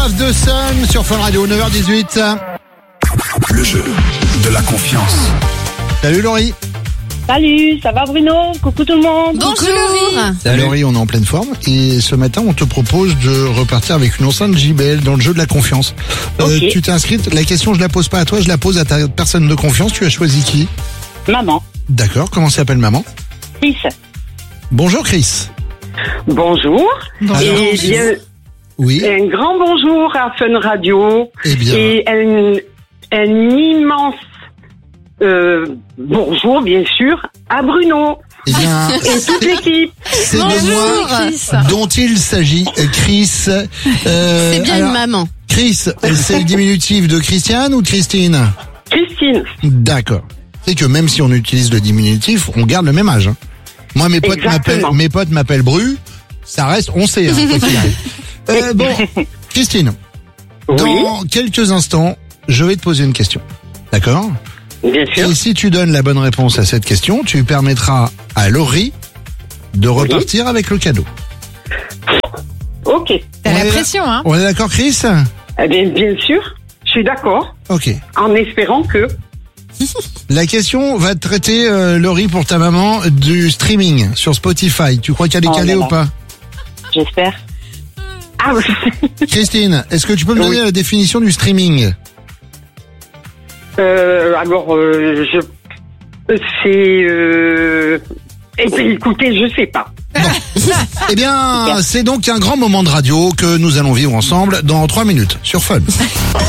Love the Sun sur Fun Radio, 9h18. Le jeu de la confiance. Salut Laurie. Salut, ça va Bruno? Coucou tout le monde. Bonjour. Laurie, on est en pleine forme et ce matin on te propose de repartir avec une enceinte JBL dans le jeu de la confiance. Ok. Tu t'es inscrite, la question je la pose pas à toi, je la pose à ta personne de confiance. Tu as choisi qui? Maman. D'accord, comment s'appelle maman? Chris. Bonjour Chris. Bonjour. Alors, Et bien, oui, un grand bonjour à Fun Radio. eh bien, Et un immense bonjour, bien sûr, à Bruno eh bien, et toute l'équipe. c'est de Bonjour, moi Chris. dont il s'agit, Chris. C'est bien alors, une maman. Chris, c'est le diminutif de Christiane ou de Christine? Christine. D'accord. C'est que même si on utilise le diminutif, on garde le même âge. Hein. Moi, mes potes m'appellent Bru. Ça reste, on sait. Hein, quoi qu'il arrive. Bon, Christine, dans quelques instants, je vais te poser une question. D'accord? Bien sûr. Et si tu donnes la bonne réponse à cette question, tu permettras à Laurie de repartir avec le cadeau. Ok. T'as On la est- pression, hein? On est d'accord, Chris? Eh bien sûr, je suis d'accord, Ok. en espérant que... La question va te traiter, Laurie, pour ta maman, du streaming sur Spotify. Tu crois qu'elle est Oh calée là ou là. pas? J'espère. Ah oui. Christine, est-ce que tu peux me donner la définition du streaming? Eh bien, écoutez, je sais pas. Eh bien, c'est donc un grand moment de radio que nous allons vivre ensemble dans 3 minutes sur Fun.